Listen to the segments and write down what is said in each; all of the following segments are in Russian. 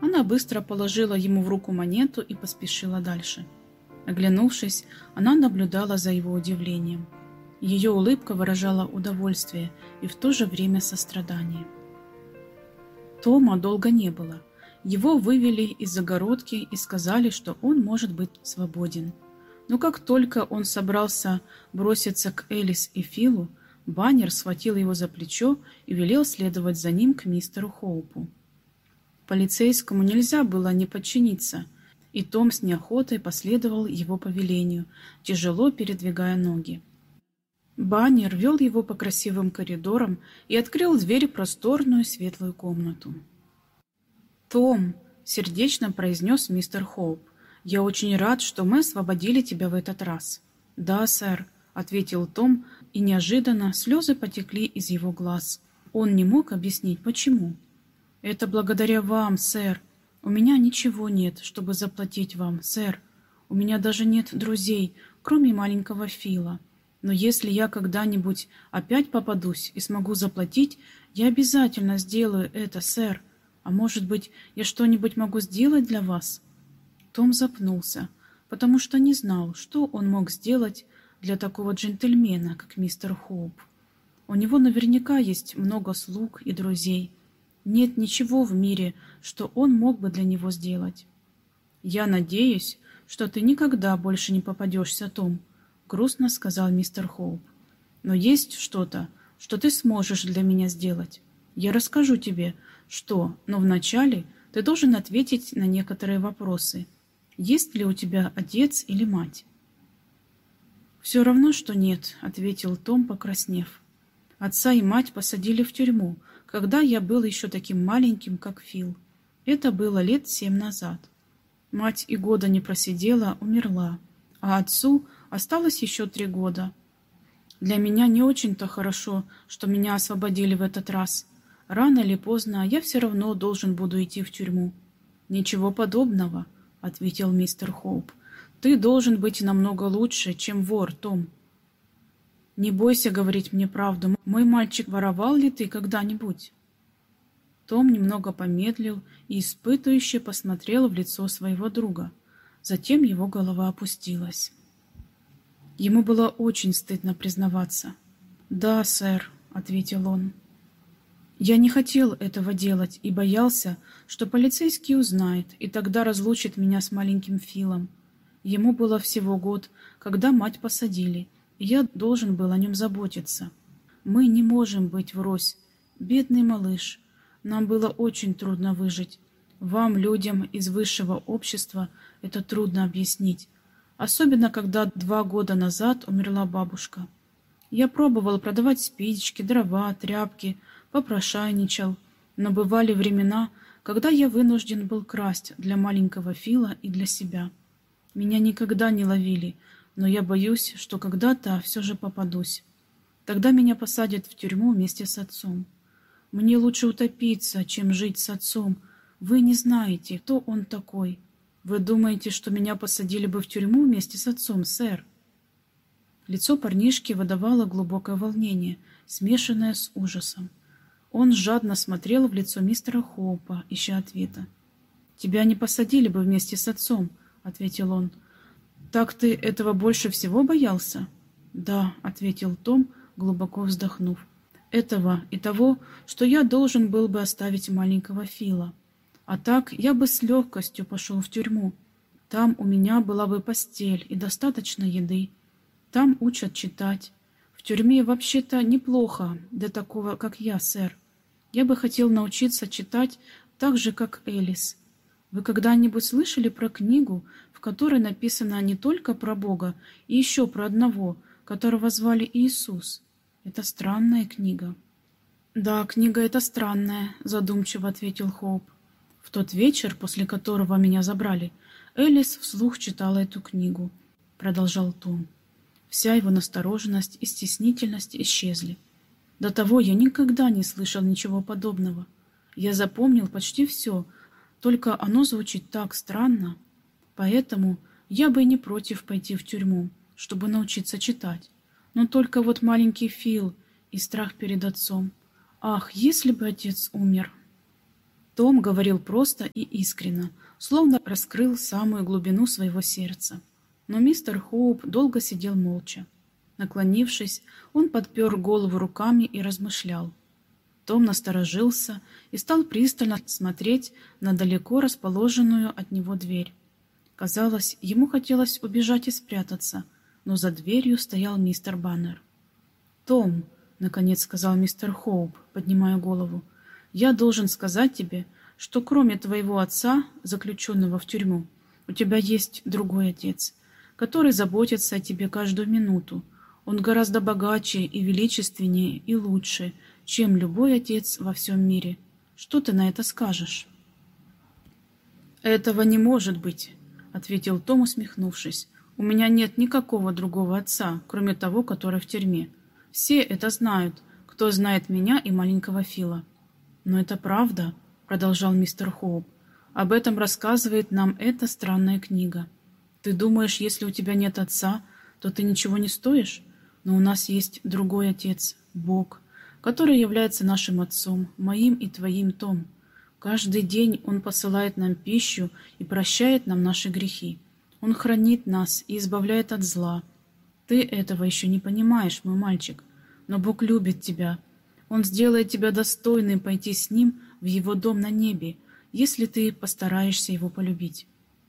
Она быстро положила ему в руку монету и поспешила дальше. Оглянувшись, она наблюдала за его удивлением. Ее улыбка выражала удовольствие и в то же время сострадание. Тома долго не было. Его вывели из загородки и сказали, что он может быть свободен. Но как только он собрался броситься к Элис и Филу, Баннер схватил его за плечо и велел следовать за ним к мистеру Хоупу. Полицейскому нельзя было не подчиниться, и Том с неохотой последовал его повелению, тяжело передвигая ноги. Баннер вел его по красивым коридорам и открыл дверь в просторную светлую комнату. «Том», — сердечно произнес мистер Хоуп, — «я очень рад, что мы освободили тебя в этот раз». «Да, сэр», — ответил Том, и неожиданно слезы потекли из его глаз. Он не мог объяснить, почему. «Это благодаря вам, сэр. У меня ничего нет, чтобы заплатить вам, сэр. У меня даже нет друзей, кроме маленького Фила. Но если я когда-нибудь опять попадусь и смогу заплатить, я обязательно сделаю это, сэр. А может быть, я что-нибудь могу сделать для вас?» Том запнулся, потому что не знал, что он мог сделать для такого джентльмена, как мистер Хоуп. У него наверняка есть много слуг и друзей. Нет ничего в мире, что он мог бы для него сделать. «Я надеюсь, что ты никогда больше не попадешься, Том», — грустно сказал мистер Хоуп. «Но есть что-то, что ты сможешь для меня сделать. Я расскажу тебе, что, но вначале ты должен ответить на некоторые вопросы. Есть ли у тебя отец или мать?» «Все равно, что нет», — ответил Том, покраснев. «Отца и мать посадили в тюрьму, когда я был еще таким маленьким, как Фил. Это было лет 7 назад. Мать и года не просидела, умерла, а отцу осталось еще 3 года. Для меня не очень-то хорошо, что меня освободили в этот раз. Рано или поздно я все равно должен буду идти в тюрьму». «Ничего подобного», — ответил мистер Хоуп. «Ты должен быть намного лучше, чем вор, Том. Не бойся говорить мне правду. Мой мальчик, воровал ли ты когда-нибудь?» Том немного помедлил и испытующе посмотрел в лицо своего друга. Затем его голова опустилась. Ему было очень стыдно признаваться. «Да, сэр», — ответил он. «Я не хотел этого делать и боялся, что полицейский узнает и тогда разлучит меня с маленьким Филом. Ему было всего год, когда мать посадили, и я должен был о нем заботиться. Мы не можем быть врозь. Бедный малыш. Нам было очень трудно выжить. Вам, людям из высшего общества, это трудно объяснить. Особенно, когда 2 года назад умерла бабушка. Я пробовал продавать спички, дрова, тряпки, попрошайничал. Но бывали времена, когда я вынужден был красть для маленького Фила и для себя. Меня никогда не ловили, но я боюсь, что когда-то все же попадусь. Тогда меня посадят в тюрьму вместе с отцом. Мне лучше утопиться, чем жить с отцом. Вы не знаете, кто он такой. Вы думаете, что меня посадили бы в тюрьму вместе с отцом, сэр?» Лицо парнишки выдавало глубокое волнение, смешанное с ужасом. Он жадно смотрел в лицо мистера Хоупа, ища ответа. «Тебя не посадили бы вместе с отцом», — ответил он. «Так ты этого больше всего боялся?» «Да», — ответил Том, глубоко вздохнув. «Этого и того, что я должен был бы оставить маленького Фила. А так я бы с легкостью пошел в тюрьму. Там у меня была бы постель и достаточно еды. Там учат читать. В тюрьме вообще-то неплохо для такого, как я, сэр. Я бы хотел научиться читать так же, как Элис. Вы когда-нибудь слышали про книгу, в которой написано не только про Бога, и еще про одного, которого звали Иисус? Это странная книга». «Да, книга эта странная», — задумчиво ответил Хоуп. «В тот вечер, после которого меня забрали, Элис вслух читала эту книгу», — продолжал Том. Вся его настороженность и стеснительность исчезли. До того я никогда не слышал ничего подобного. Я запомнил почти все, только оно звучит так странно. Поэтому я бы и не против пойти в тюрьму, чтобы научиться читать. Но только вот маленький Фил и страх перед отцом. Ах, если бы отец умер!» Том говорил просто и искренно, словно раскрыл самую глубину своего сердца. Но мистер Хоуп долго сидел молча. Наклонившись, он подпер голову руками и размышлял. Том насторожился и стал пристально смотреть на далеко расположенную от него дверь. Казалось, ему хотелось убежать и спрятаться, но за дверью стоял мистер Баннер. «Том», — наконец сказал мистер Хоуп, поднимая голову, — «я должен сказать тебе, что кроме твоего отца, заключенного в тюрьму, у тебя есть другой отец, который заботится о тебе каждую минуту. Он гораздо богаче и величественнее и лучше, чем любой отец во всем мире. Что ты на это скажешь?» «Этого не может быть», — ответил Том, усмехнувшись. «У меня нет никакого другого отца, кроме того, который в тюрьме. Все это знают, кто знает меня и маленького Фила». «Но это правда», — продолжал мистер Хоуп. «Об этом рассказывает нам эта странная книга. Ты думаешь, если у тебя нет отца, то ты ничего не стоишь? Но у нас есть другой отец, Бог, который является нашим отцом, моим и твоим, Том. Каждый день Он посылает нам пищу и прощает нам наши грехи. Он хранит нас и избавляет от зла. Ты этого еще не понимаешь, мой мальчик, но Бог любит тебя. Он сделает тебя достойным пойти с Ним в Его дом на небе, если ты постараешься Его полюбить».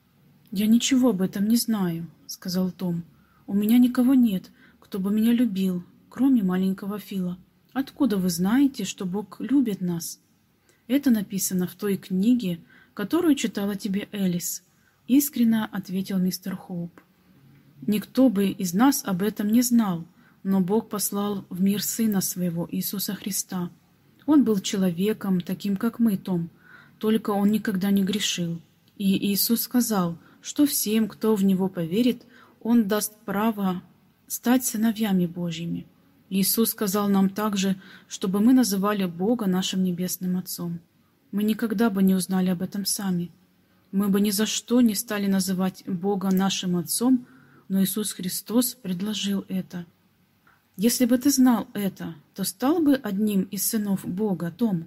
«Я ничего об этом не знаю», — сказал Том. «У меня никого нет, кто бы меня любил, кроме маленького Фила. Откуда вы знаете, что Бог любит нас?» «Это написано в той книге, которую читала тебе Элис», — искренне ответил мистер Хоуп. «Никто бы из нас об этом не знал, но Бог послал в мир Сына Своего, Иисуса Христа. Он был человеком, таким как мы, Том, только Он никогда не грешил. И Иисус сказал, что всем, кто в Него поверит, Он даст право стать сыновьями Божьими. Иисус сказал нам также, чтобы мы называли Бога нашим Небесным Отцом. Мы никогда бы не узнали об этом сами. Мы бы ни за что не стали называть Бога нашим Отцом, но Иисус Христос предложил это. Если бы ты знал это, то стал бы одним из сынов Бога, Том».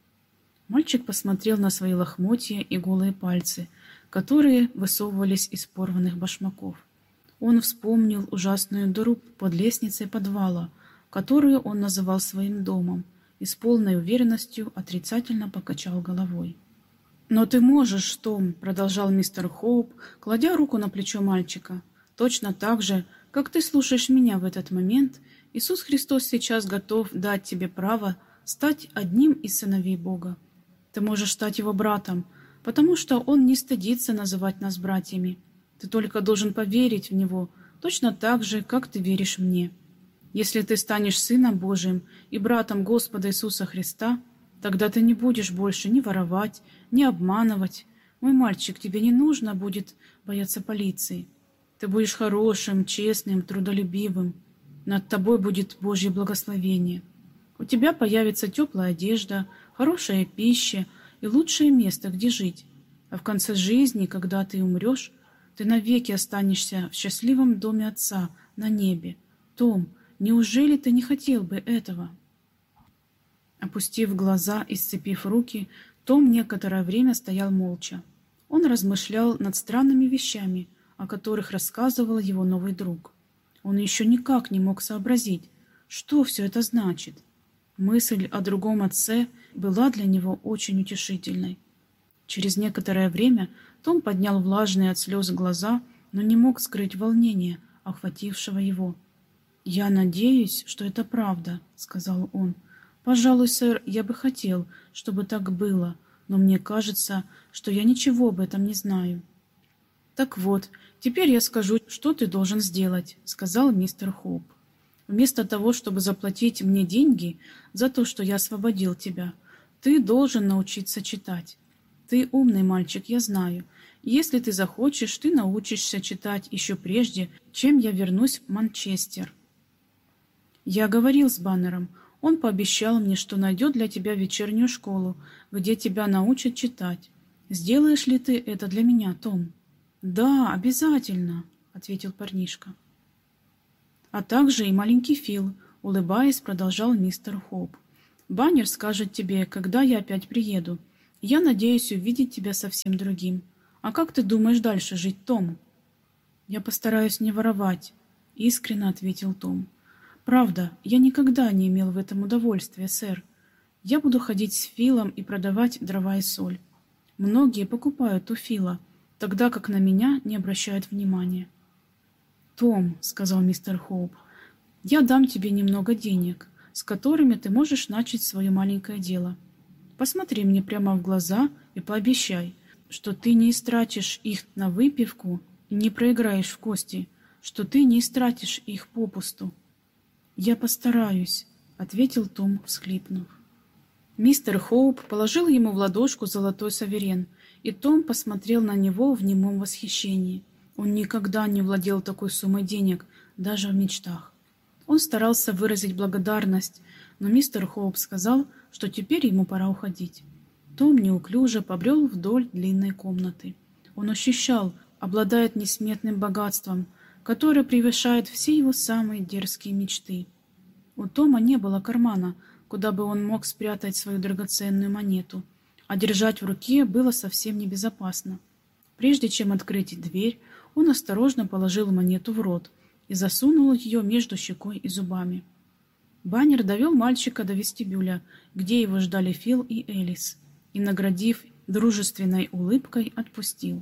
Мальчик посмотрел на свои лохмотья и голые пальцы, которые высовывались из порванных башмаков. Он вспомнил ужасную дыру под лестницей подвала, которую он называл своим домом, и с полной уверенностью отрицательно покачал головой. «Но ты можешь, Том», — продолжал мистер Хоуп, кладя руку на плечо мальчика. «Точно так же, как ты слушаешь меня в этот момент, Иисус Христос сейчас готов дать тебе право стать одним из сыновей Бога. Ты можешь стать Его братом, потому что Он не стыдится называть нас братьями. Ты только должен поверить в Него, точно так же, как ты веришь мне. Если ты станешь Сыном Божиим и братом Господа Иисуса Христа, тогда ты не будешь больше ни воровать, ни обманывать. Мой мальчик, тебе не нужно будет бояться полиции. Ты будешь хорошим, честным, трудолюбивым. Над тобой будет Божье благословение. У тебя появится теплая одежда, хорошая пища и лучшее место, где жить. А в конце жизни, когда ты умрешь, ты навеки останешься в счастливом доме Отца на небе. Том, неужели ты не хотел бы этого?» Опустив глаза и сцепив руки, Том некоторое время стоял молча. Он размышлял над странными вещами, о которых рассказывал его новый друг. Он еще никак не мог сообразить, что все это значит. Мысль о другом отце была для него очень утешительной. Через некоторое время Том поднял влажные от слез глаза, но не мог скрыть волнение, охватившего его. «Я надеюсь, что это правда», — сказал он. «Пожалуй, сэр, я бы хотел, чтобы так было, но мне кажется, что я ничего об этом не знаю». «Так вот, теперь я скажу, что ты должен сделать», — сказал мистер Хоуп. «Вместо того, чтобы заплатить мне деньги за то, что я освободил тебя, ты должен научиться читать. Ты умный мальчик, я знаю. И если ты захочешь, ты научишься читать еще прежде, чем я вернусь в Манчестер. Я говорил с Баннером. Он пообещал мне, что найдет для тебя вечернюю школу, где тебя научат читать. Сделаешь ли ты это для меня, Том?» «Да, обязательно», — ответил парнишка. «А также и маленький Фил», — улыбаясь, продолжал мистер Хоуп. «Баннер скажет тебе, когда я опять приеду. Я надеюсь увидеть тебя совсем другим. А как ты думаешь дальше жить, Том?» «Я постараюсь не воровать», — искренне ответил Том. «Правда, я никогда не имел в этом удовольствия, сэр. Я буду ходить с Филом и продавать дрова и соль. Многие покупают у Фила, тогда как на меня не обращают внимания». «Том», — сказал мистер Хоуп, — «я дам тебе немного денег, с которыми ты можешь начать свое маленькое дело. Посмотри мне прямо в глаза и пообещай, что ты не истратишь их на выпивку и не проиграешь в кости, что ты не истратишь их попусту». «Я постараюсь», — ответил Том, всхлипнув. Мистер Хоуп положил ему в ладошку золотой суверен, и Том посмотрел на него в немом восхищении. Он никогда не владел такой суммой денег, даже в мечтах. Он старался выразить благодарность, но мистер Хоуп сказал, что теперь ему пора уходить. Том неуклюже побрел вдоль длинной комнаты. Он ощущал, обладает несметным богатством, которое превышает все его самые дерзкие мечты. У Тома не было кармана, куда бы он мог спрятать свою драгоценную монету, а держать в руке было совсем небезопасно. Прежде чем открыть дверь, он осторожно положил монету в рот и засунул ее между щекой и зубами. Баннер довел мальчика до вестибюля, где его ждали Фил и Элис, и, наградив дружественной улыбкой, отпустил.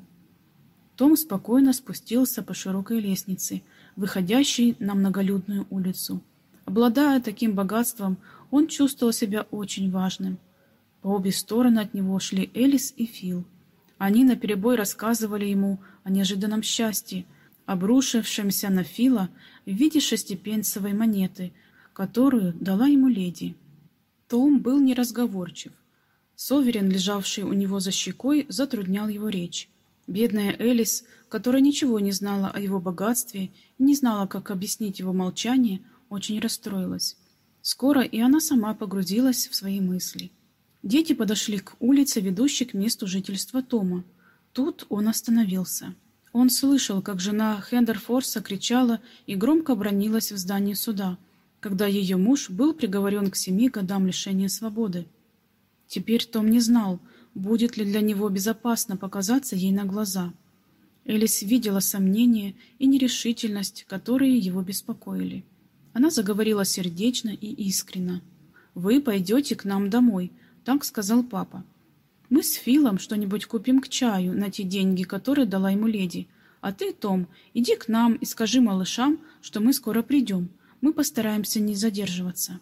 Том спокойно спустился по широкой лестнице, выходящей на многолюдную улицу. Обладая таким богатством, он чувствовал себя очень важным. По обе стороны от него шли Элис и Фил. Они наперебой рассказывали ему о неожиданном счастье, обрушившемся на Фила в виде шестипенсовой монеты, которую дала ему леди. Том был неразговорчив. Соверен, лежавший у него за щекой, затруднял его речь. Бедная Элис, которая ничего не знала о его богатстве и не знала, как объяснить его молчание, очень расстроилась. Скоро и она сама погрузилась в свои мысли. Дети подошли к улице, ведущей к месту жительства Тома. Тут он остановился. Он слышал, как жена Хендерфорса кричала и громко бранилась в здании суда, когда ее муж был приговорен к 7 годам лишения свободы. Теперь Том не знал, будет ли для него безопасно показаться ей на глаза. Элис видела сомнения и нерешительность, которые его беспокоили. Она заговорила сердечно и искренно. «Вы пойдете к нам домой», — так сказал папа. «Мы с Филом что-нибудь купим к чаю на те деньги, которые дала ему леди. А ты, Том, иди к нам и скажи малышам, что мы скоро придем. Мы постараемся не задерживаться».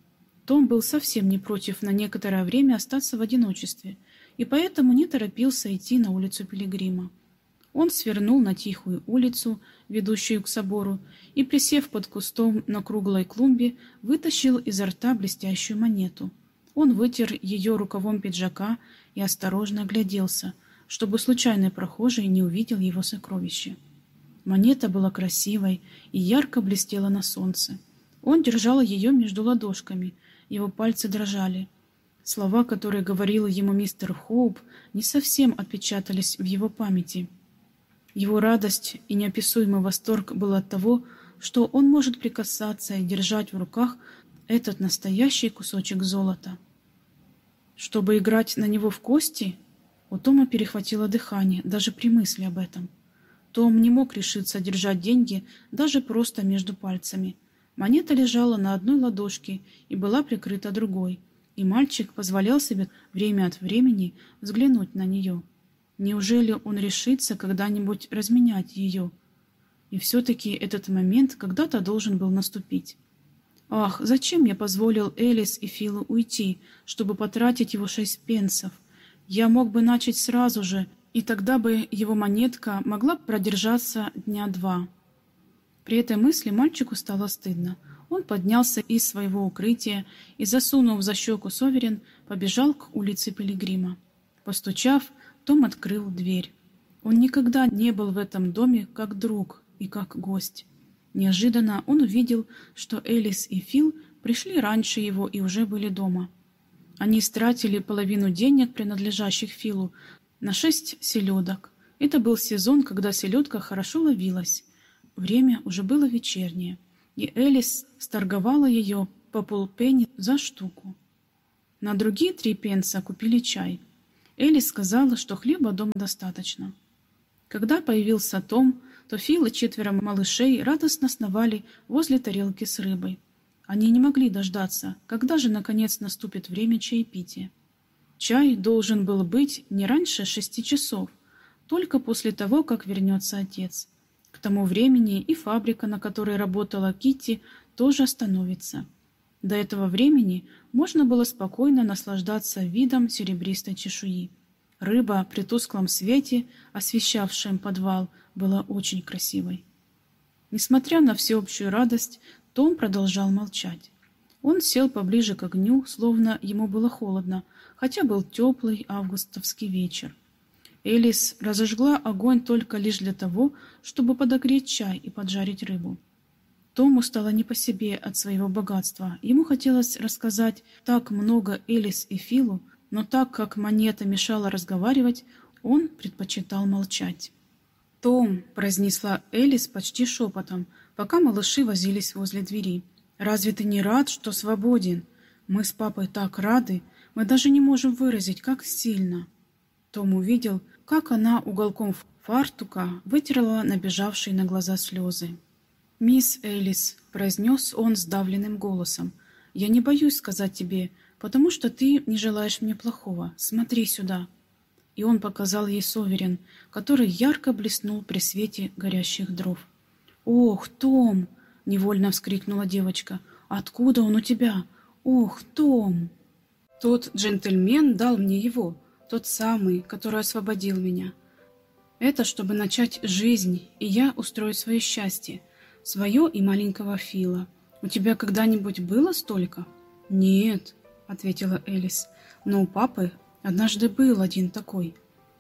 Том был совсем не против на некоторое время остаться в одиночестве, и поэтому не торопился идти на улицу Пилигрима. Он свернул на тихую улицу, ведущую к собору, и, присев под кустом на круглой клумбе, вытащил изо рта блестящую монету. Он вытер ее рукавом пиджака и осторожно огляделся, чтобы случайный прохожий не увидел его сокровище. Монета была красивой и ярко блестела на солнце. Он держал ее между ладошками, его пальцы дрожали. Слова, которые говорил ему мистер Хоуп, не совсем отпечатались в его памяти. Его радость и неописуемый восторг был от того, что он может прикасаться и держать в руках этот настоящий кусочек золота. Чтобы играть на него в кости, у Тома перехватило дыхание даже при мысли об этом. Том не мог решиться держать деньги даже просто между пальцами. Монета лежала на одной ладошке и была прикрыта другой, и мальчик позволял себе время от времени взглянуть на нее. Неужели он решится когда-нибудь разменять ее? И все-таки этот момент когда-то должен был наступить. Ах, зачем я позволил Элис и Филу уйти, чтобы потратить его 6 пенсов? Я мог бы начать сразу же, и тогда бы его монетка могла продержаться дня 2. При этой мысли мальчику стало стыдно. Он поднялся из своего укрытия и, засунув за щеку суверен, побежал к улице Пилигрима. Постучав, Том открыл дверь. Он никогда не был в этом доме как друг и как гость. Неожиданно он увидел, что Элис и Фил пришли раньше его и уже были дома. Они истратили половину денег, принадлежащих Филу, на 6 селедок. Это был сезон, когда селедка хорошо ловилась. Время уже было вечернее, и Элис сторговала ее по полпенни за штуку. На другие 3 пенса купили чай. Элис сказала, что хлеба дома достаточно. Когда появился Том, то Фил и 4 малышей радостно сновали возле тарелки с рыбой. Они не могли дождаться, когда же наконец наступит время чаепития. Чай должен был быть не раньше 6 часов, только после того, как вернется отец. К тому времени и фабрика, на которой работала Китти, тоже остановится. До этого времени можно было спокойно наслаждаться видом серебристой чешуи. Рыба при тусклом свете, освещавшем подвал, была очень красивой. Несмотря на всеобщую радость, Том продолжал молчать. Он сел поближе к огню, словно ему было холодно, хотя был теплый августовский вечер. Элис разожгла огонь только лишь для того, чтобы подогреть чай и поджарить рыбу. Тому стало не по себе от своего богатства. Ему хотелось рассказать так много Элис и Филу, но так как монета мешала разговаривать, он предпочитал молчать. «Том», — произнесла Элис почти шепотом, пока малыши возились возле двери, — «разве ты не рад, что свободен? Мы с папой так рады, мы даже не можем выразить, как сильно». Том увидел, как она уголком фартука вытерла набежавшие на глаза слезы. «Мисс Элис», — произнес он сдавленным голосом, — «я не боюсь сказать тебе, потому что ты не желаешь мне плохого. Смотри сюда». И он показал ей Соверен, который ярко блеснул при свете горящих дров. «Ох, Том!» — невольно вскрикнула девочка. «Откуда он у тебя? Ох, Том!» «Тот джентльмен дал мне его, тот самый, который освободил меня. Это чтобы начать жизнь, и я устрою свое счастье, свое и маленького Фила. У тебя когда-нибудь было столько?» «Нет», — ответила Элис, — «но у папы однажды был один такой».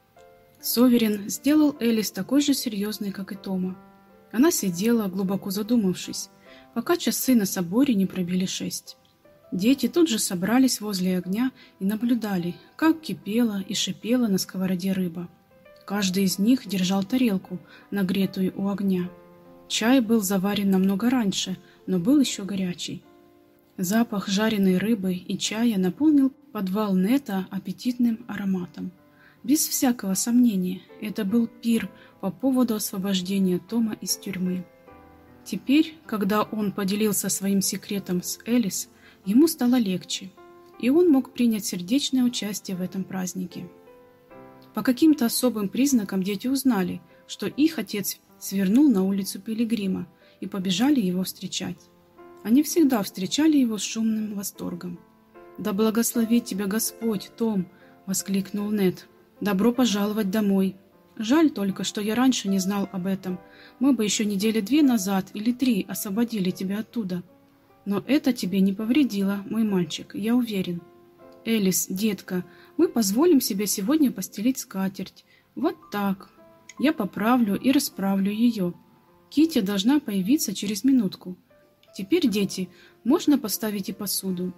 Соверен сделал Элис такой же серьезной, как и Тома. Она сидела, глубоко задумавшись, пока часы на соборе не пробили 6. Дети тут же собрались возле огня и наблюдали, как кипела и шипела на сковороде рыба. Каждый из них держал тарелку, нагретую у огня. Чай был заварен намного раньше, но был еще горячий. Запах жареной рыбы и чая наполнил подвал Нета аппетитным ароматом. Без всякого сомнения, это был пир по поводу освобождения Тома из тюрьмы. Теперь, когда он поделился своим секретом с Элис, ему стало легче, и он мог принять сердечное участие в этом празднике. По каким-то особым признакам дети узнали, что их отец свернул на улицу Пилигрима, и побежали его встречать. Они всегда встречали его с шумным восторгом. «Да благословит тебя Господь, Том!» — воскликнул Нет. «Добро пожаловать домой! Жаль только, что я раньше не знал об этом. Мы бы еще недели 2 назад или 3 освободили тебя оттуда. Но это тебе не повредило, мой мальчик, я уверен. Элис, детка, мы позволим себе сегодня постелить скатерть. Вот так. Я поправлю и расправлю ее. Китти должна появиться через минутку. Теперь, дети, можно поставить и посуду».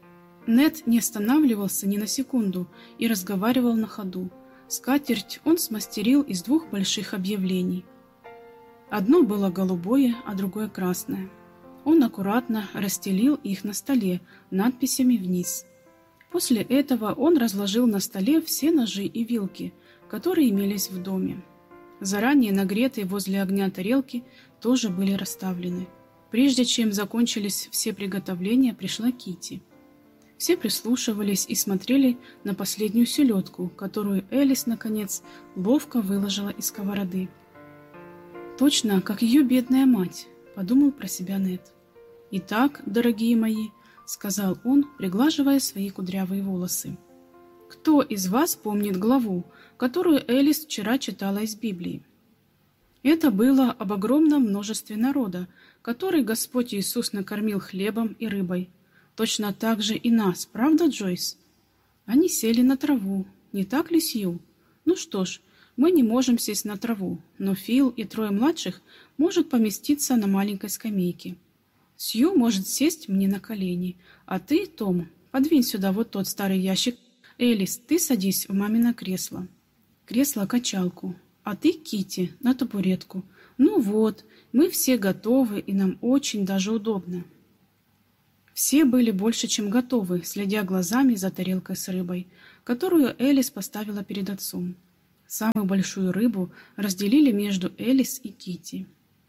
Нет не останавливался ни на секунду и разговаривал на ходу. Скатерть он смастерил из 2 больших объявлений. Одно было голубое, а другое красное. Он аккуратно расстелил их на столе надписями вниз. После этого он разложил на столе все ножи и вилки, которые имелись в доме. Заранее нагретые возле огня тарелки тоже были расставлены. Прежде чем закончились все приготовления, пришла Китти. Все прислушивались и смотрели на последнюю селедку, которую Элис, наконец, ловко выложила из сковороды. «Точно, как ее бедная мать», — подумал про себя Нет. «Итак, дорогие мои», — сказал он, приглаживая свои кудрявые волосы, — «кто из вас помнит главу, которую Элис вчера читала из Библии?» Это было об огромном множестве народа, который Господь Иисус накормил хлебом и рыбой. Точно так же и нас, правда, Джойс? Они сели на траву, не так ли, Сью? Ну что ж, мы не можем сесть на траву, но Фил и 3 младших может поместиться на маленькой скамейке. Сью может сесть мне на колени, а ты, Том, подвинь сюда вот тот старый ящик. Элис, ты садись в мамино кресло. Кресло-качалку. А ты, Китти, на табуретку. Ну вот, мы все готовы, и нам очень даже удобно. Все были больше чем готовы, следя глазами за тарелкой с рыбой, которую Элис поставила перед отцом. Самую большую рыбу разделили между Элис и Китти.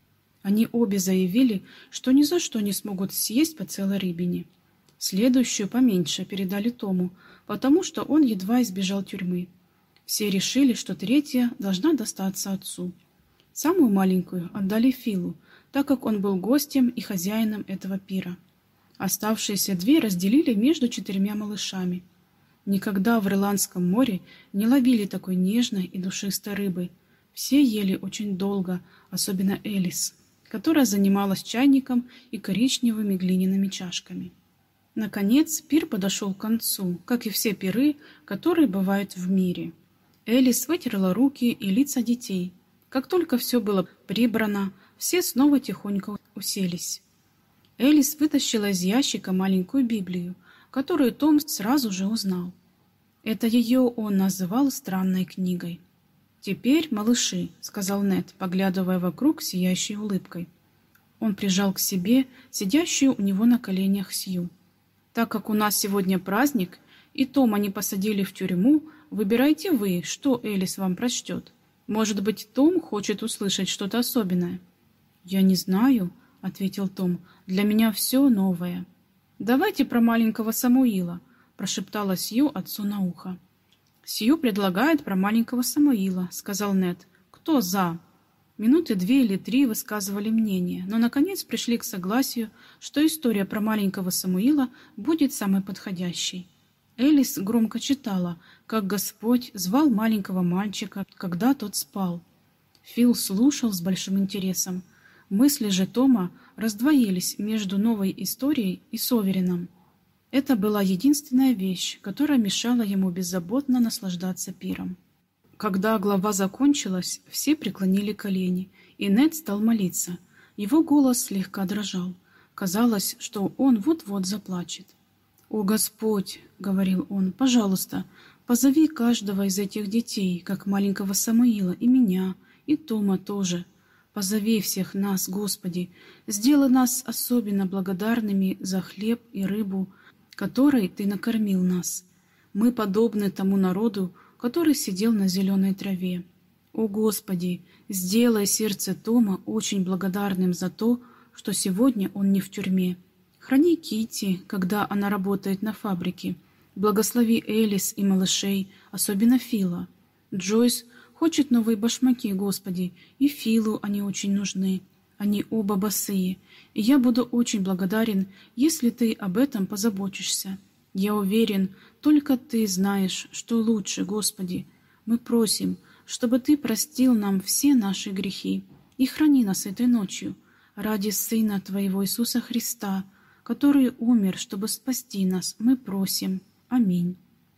Они обе заявили, что ни за что не смогут съесть по целой рыбине. Следующую поменьше передали Тому, потому что он едва избежал тюрьмы. Все решили, что третья должна достаться отцу. Самую маленькую отдали Филу, так как он был гостем и хозяином этого пира. Оставшиеся две разделили между 4 малышами. Никогда в Ирландском море не ловили такой нежной и душистой рыбы. Все ели очень долго, особенно Элис, которая занималась чайником и коричневыми глиняными чашками. Наконец, пир подошел к концу, как и все пиры, которые бывают в мире. Элис вытерла руки и лица детей. Как только все было прибрано, все снова тихонько уселись. Элис вытащила из ящика маленькую Библию, которую Том сразу же узнал. Это ее он называл странной книгой. «Теперь, малыши», — сказал Нед, поглядывая вокруг сияющей улыбкой. Он прижал к себе сидящую у него на коленях Сью. «Так как у нас сегодня праздник, и Тома не посадили в тюрьму, выбирайте вы, что Элис вам прочтет. Может быть, Том хочет услышать что-то особенное». «Я не знаю», — ответил Том, — «для меня все новое». «Давайте про маленького Самуила», — прошептала Сью отцу на ухо. «Сью предлагает про маленького Самуила», — сказал Нед. «Кто за?» Минуты 2 или 3 высказывали мнение, но наконец пришли к согласию, что история про маленького Самуила будет самой подходящей. Элис громко читала, как Господь звал маленького мальчика, когда тот спал. Фил слушал с большим интересом. Мысли же Тома раздвоились между новой историей и Соверином. Это была единственная вещь, которая мешала ему беззаботно наслаждаться пиром. Когда глава закончилась, все преклонили колени, и Нед стал молиться. Его голос слегка дрожал. Казалось, что он вот-вот заплачет. «О Господь!» — говорил он, — «пожалуйста, позови каждого из этих детей, как маленького Самуила, и меня, и Тома тоже. Позови всех нас, Господи, сделай нас особенно благодарными за хлеб и рыбу, которой Ты накормил нас. Мы подобны тому народу, который сидел на зеленой траве. О Господи, сделай сердце Тома очень благодарным за то, что сегодня он не в тюрьме. Храни Китти, когда она работает на фабрике. Благослови Элис и малышей, особенно Фила. Джойс хочет новые башмаки, Господи, и Филу они очень нужны. Они оба босые, и я буду очень благодарен, если Ты об этом позаботишься. Я уверен, только Ты знаешь, что лучше, Господи. Мы просим, чтобы Ты простил нам все наши грехи и храни нас этой ночью ради Сына Твоего Иисуса Христа, который умер, чтобы спасти нас. Мы просим. Аминь».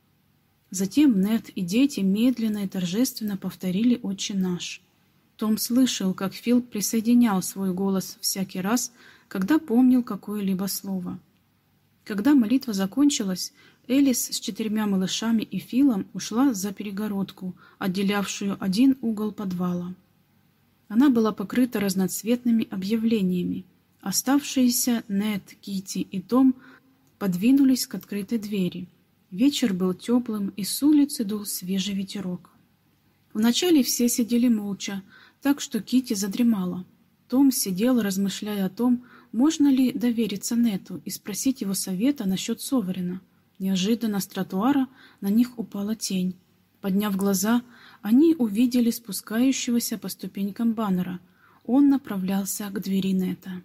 Затем Нед и дети медленно и торжественно повторили «Отче наш». Том слышал, как Фил присоединял свой голос всякий раз, когда помнил какое-либо слово. Когда молитва закончилась, Элис с 4 малышами и Филом ушла за перегородку, отделявшую один угол подвала. Она была покрыта разноцветными объявлениями. Оставшиеся Нед, Китти и Том подвинулись к открытой двери. Вечер был теплым, и с улицы дул свежий ветерок. Вначале все сидели молча, так что Китти задремала. Том сидел, размышляя о том, можно ли довериться Нету и спросить его совета насчет Соверина. Неожиданно с тротуара на них упала тень. Подняв глаза, они увидели спускающегося по ступенькам Баннера. Он направлялся к двери Нета.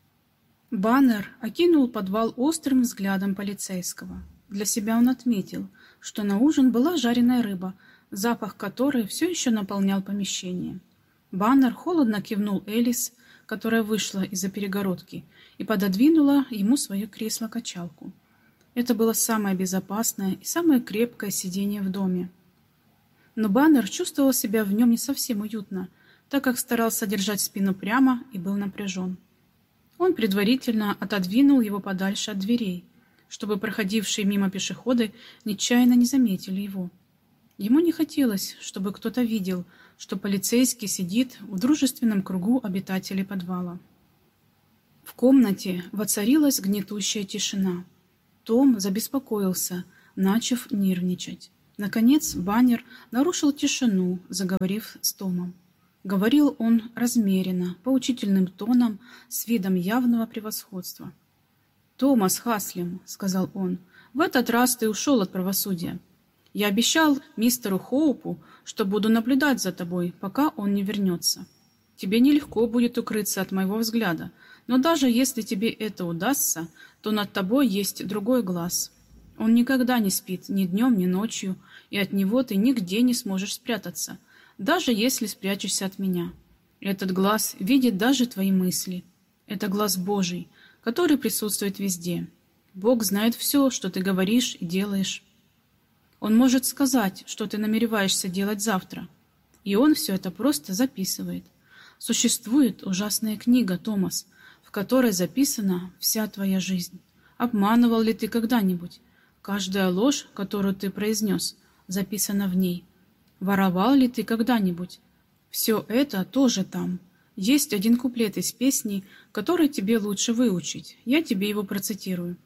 Баннер окинул подвал острым взглядом полицейского. Для себя он отметил, что на ужин была жареная рыба, запах которой все еще наполнял помещение. Баннер холодно кивнул Элис, которая вышла из-за перегородки, и пододвинула ему свое кресло-качалку. Это было самое безопасное и самое крепкое сиденье в доме. Но Баннер чувствовал себя в нем не совсем уютно, так как старался держать спину прямо и был напряжен. Он предварительно отодвинул его подальше от дверей, чтобы проходившие мимо пешеходы нечаянно не заметили его. Ему не хотелось, чтобы кто-то видел, что полицейский сидит в дружественном кругу обитателей подвала. В комнате воцарилась гнетущая тишина. Том забеспокоился, начав нервничать. Наконец Баннер нарушил тишину, заговорив с Томом. Говорил он размеренно, поучительным тоном, с видом явного превосходства. «Томас Хаслим», — сказал он, — «в этот раз ты ушел от правосудия. Я обещал мистеру Хоупу, что буду наблюдать за тобой, пока он не вернется. Тебе нелегко будет укрыться от моего взгляда, но даже если тебе это удастся, то над тобой есть другой глаз. Он никогда не спит ни днем, ни ночью, и от него ты нигде не сможешь спрятаться, даже если спрячешься от меня. Этот глаз видит даже твои мысли. Это глаз Божий, который присутствует везде. Бог знает все, что ты говоришь и делаешь. Он может сказать, что ты намереваешься делать завтра, и он все это просто записывает. Существует ужасная книга, Томас, в которой записана вся твоя жизнь. Обманывал ли ты когда-нибудь? Каждая ложь, которую ты произнес, записана в ней. Воровал ли ты когда-нибудь? Все это тоже там. Есть один куплет из песни, который тебе лучше выучить. Я тебе его процитирую.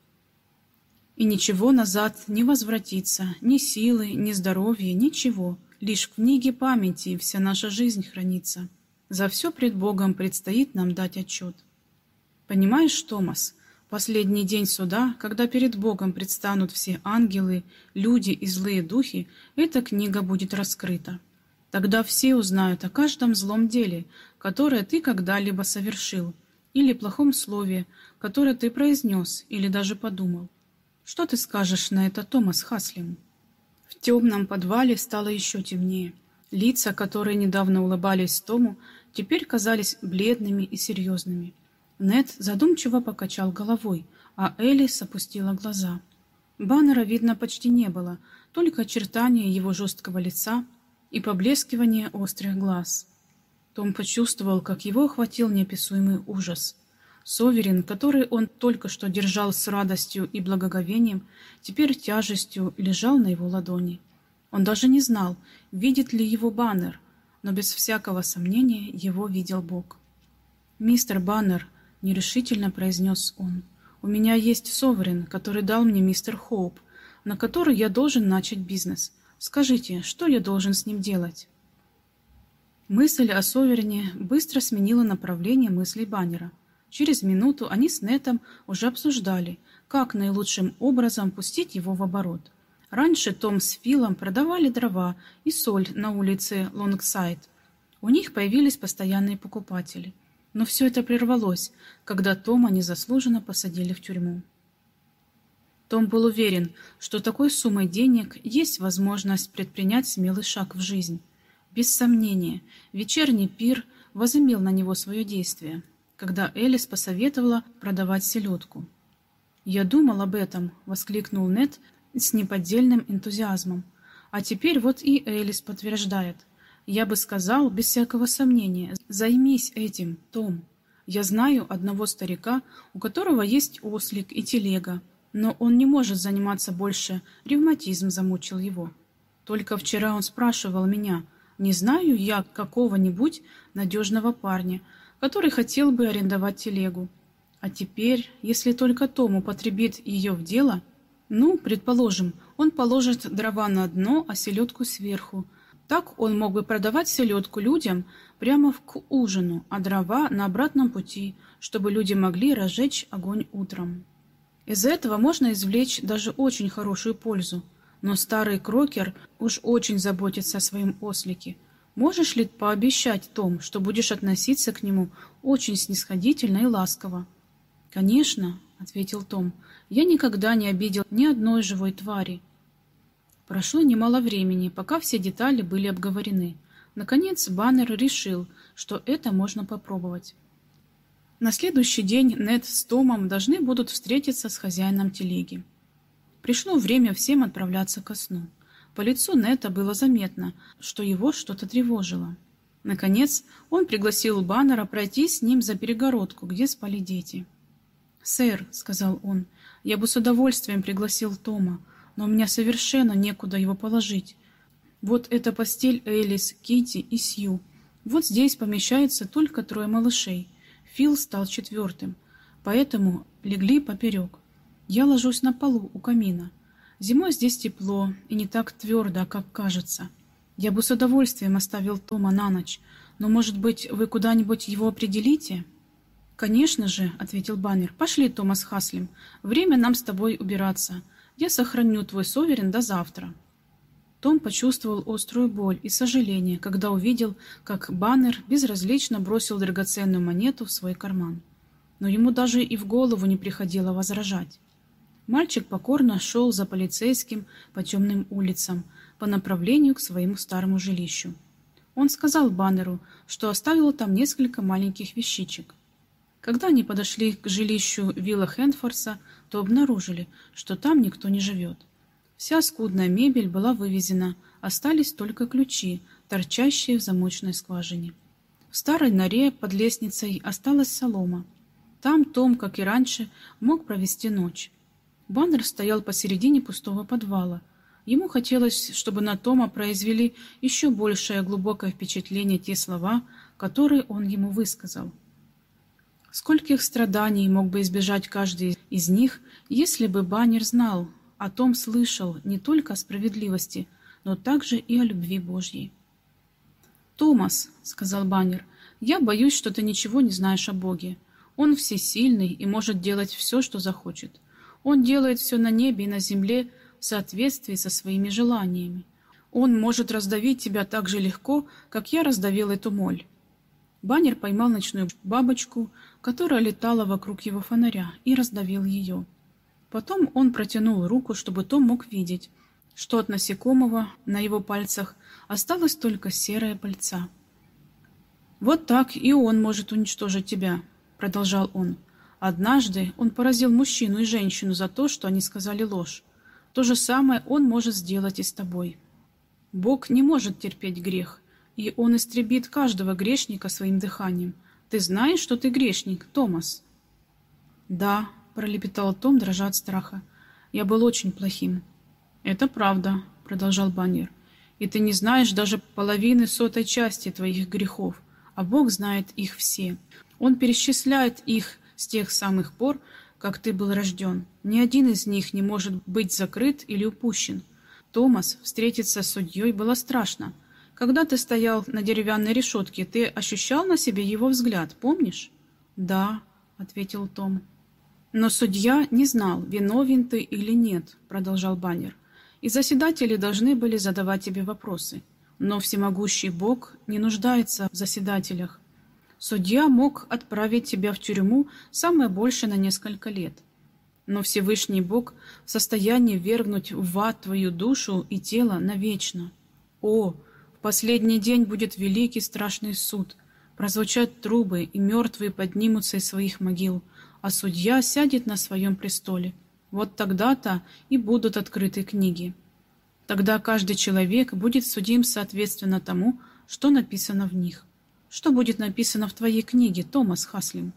«И ничего назад не возвратится, ни силы, ни здоровья, ничего. Лишь в книге памяти вся наша жизнь хранится. За все пред Богом предстоит нам дать отчет». Понимаешь, Томас, последний день суда, когда перед Богом предстанут все ангелы, люди и злые духи, эта книга будет раскрыта. Тогда все узнают о каждом злом деле, которое ты когда-либо совершил, или плохом слове, которое ты произнес или даже подумал. Что ты скажешь на это, Томас Хаслим? В темном подвале стало еще темнее. Лица, которые недавно улыбались Тому, теперь казались бледными и серьезными. Нед задумчиво покачал головой, а Элис опустила глаза. Баннера видно почти не было, только очертания его жесткого лица и поблескивание острых глаз. Том почувствовал, как его охватил неописуемый ужас. Соверен, который он только что держал с радостью и благоговением, теперь тяжестью лежал на его ладони. Он даже не знал, видит ли его Баннер, но без всякого сомнения его видел Бог. «Мистер Баннер», — нерешительно произнес он, — «у меня есть Соверен, который дал мне мистер Хоуп, на который я должен начать бизнес. Скажите, что я должен с ним делать?» Мысль о Соверене быстро сменила направление мыслей Баннера. Через минуту они с Нетом уже обсуждали, как наилучшим образом пустить его в оборот. Раньше Том с Филом продавали дрова и соль на улице Лонгсайд. У них появились постоянные покупатели. Но все это прервалось, когда Тома незаслуженно посадили в тюрьму. Том был уверен, что такой суммой денег есть возможность предпринять смелый шаг в жизнь. Без сомнения, вечерний пир возымел на него свое действие, когда Элис посоветовала продавать селедку. «Я думал об этом», — воскликнул Нед с неподдельным энтузиазмом. «А теперь вот и Элис подтверждает. Я бы сказал, без всякого сомнения, займись этим, Том. Я знаю одного старика, у которого есть ослик и телега, но он не может заниматься больше, ревматизм замучил его. Только вчера он спрашивал меня, не знаю я какого-нибудь надежного парня, который хотел бы арендовать телегу. А теперь, если только Том употребит ее в дело, предположим, он положит дрова на дно, а селедку сверху. Так он мог бы продавать селедку людям прямо к ужину, а дрова на обратном пути, чтобы люди могли разжечь огонь утром. Из этого можно извлечь даже очень хорошую пользу. Но старый Крокер уж очень заботится о своем ослике. Можешь ли пообещать, Том, что будешь относиться к нему очень снисходительно и ласково? «Конечно», — ответил Том, — «я никогда не обидел ни одной живой твари». Прошло немало времени, пока все детали были обговорены. Наконец Баннер решил, что это можно попробовать. На следующий день Нед с Томом должны будут встретиться с хозяином телеги. Пришло время всем отправляться ко сну. По лицу Неда было заметно, что его что-то тревожило. Наконец, он пригласил Баннера пройти с ним за перегородку, где спали дети. «Сэр», — сказал он, — «я бы с удовольствием пригласил Тома, но у меня совершенно некуда его положить. Вот эта постель Элис, Китти и Сью. Вот здесь помещаются только 3 малышей. Фил стал 4-м, поэтому легли поперек. Я ложусь на полу у камина. Зимой здесь тепло и не так твердо, как кажется. Я бы с удовольствием оставил Тома на ночь, но, может быть, вы куда-нибудь его определите?» «Конечно же», — ответил Баннер. «Пошли, Томас Хаслим. Время нам с тобой убираться. Я сохраню твой соверен до завтра». Том почувствовал острую боль и сожаление, когда увидел, как Баннер безразлично бросил драгоценную монету в свой карман. Но ему даже и в голову не приходило возражать. Мальчик покорно шел за полицейским по темным улицам, по направлению к своему старому жилищу. Он сказал Баннеру, что оставил там несколько маленьких вещичек. Когда они подошли к жилищу Вилла Хэнфорса, то обнаружили, что там никто не живет. Вся скудная мебель была вывезена, остались только ключи, торчащие в замочной скважине. В старой норе под лестницей осталась солома. Там Том, как и раньше, мог провести ночь. Баннер стоял посередине пустого подвала. Ему хотелось, чтобы на Тома произвели еще большее глубокое впечатление те слова, которые он ему высказал. Скольких страданий мог бы избежать каждый из них, если бы Баннер знал, а Том слышал не только о справедливости, но также и о любви Божьей. «Томас», — сказал Баннер, — «я боюсь, что ты ничего не знаешь о Боге. Он всесильный и может делать все, что захочет. Он делает все на небе и на земле в соответствии со своими желаниями. Он может раздавить тебя так же легко, как я раздавил эту моль». Баннер поймал ночную бабочку, которая летала вокруг его фонаря, и раздавил ее. Потом он протянул руку, чтобы Том мог видеть, что от насекомого на его пальцах осталась только серая пыльца. «Вот так и он может уничтожить тебя», — продолжал он. «Однажды он поразил мужчину и женщину за то, что они сказали ложь. То же самое он может сделать и с тобой. Бог не может терпеть грех, и он истребит каждого грешника своим дыханием. Ты знаешь, что ты грешник, Томас?» «Да», — пролепетал Том, дрожа от страха. «Я был очень плохим». «Это правда», — продолжал Баннер. «И ты не знаешь даже половины сотой части твоих грехов, а Бог знает их все. Он перечисляет их с тех самых пор, как ты был рожден. Ни один из них не может быть закрыт или упущен. Томас, встретиться с судьей было страшно. Когда ты стоял на деревянной решетке, ты ощущал на себе его взгляд, помнишь?» «Да», — ответил Том. «Но судья не знал, виновен ты или нет», — продолжал Баннер. «И заседатели должны были задавать тебе вопросы. Но всемогущий Бог не нуждается в заседателях. Судья мог отправить тебя в тюрьму самое большее на несколько лет. Но Всевышний Бог в состоянии ввергнуть в ад твою душу и тело навечно. О, в последний день будет великий страшный суд. Прозвучат трубы, и мертвые поднимутся из своих могил, а судья сядет на своем престоле. Вот тогда-то и будут открыты книги. Тогда каждый человек будет судим соответственно тому, что написано в них. Что будет написано в твоей книге, Томас Хаслим?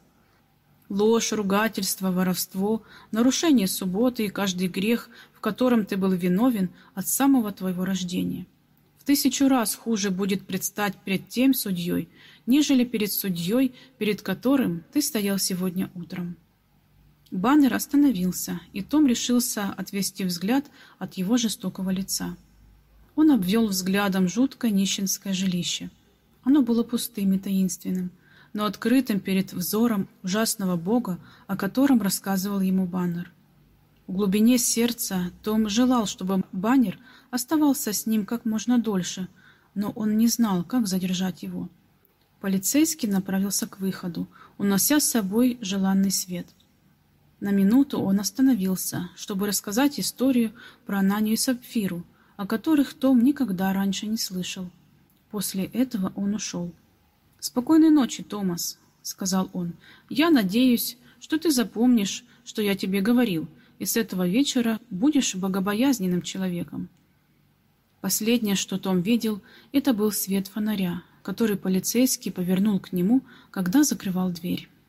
Ложь, ругательство, воровство, нарушение субботы и каждый грех, в котором ты был виновен от самого твоего рождения. В 1000 раз хуже будет предстать перед тем судьей, нежели перед судьей, перед которым ты стоял сегодня утром». Баннер остановился, и Том решился отвести взгляд от его жестокого лица. Он обвел взглядом жуткое нищенское жилище. Оно было пустым и таинственным, но открытым перед взором ужасного Бога, о котором рассказывал ему Баннер. В глубине сердца Том желал, чтобы Баннер оставался с ним как можно дольше, но он не знал, как задержать его. Полицейский направился к выходу, унося с собой желанный свет. На минуту он остановился, чтобы рассказать историю про Ананию и Сапфиру, о которых Том никогда раньше не слышал. После этого он ушел. «Спокойной ночи, Томас», — сказал он. «Я надеюсь, что ты запомнишь, что я тебе говорил, и с этого вечера будешь богобоязненным человеком». Последнее, что Том видел, это был свет фонаря, который полицейский повернул к нему, когда закрывал дверь.